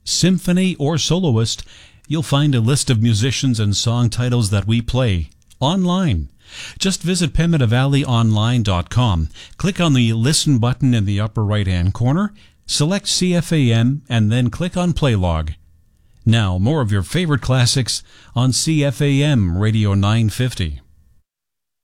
symphony, or soloist, you'll find a list of musicians and song titles that we play online. Just visit PymetaValleyOnline.com, click on the Listen button in the upper right-hand corner, select CFAM, and then click on Play Log. Now, more of your favorite classics on CFAM Radio 950.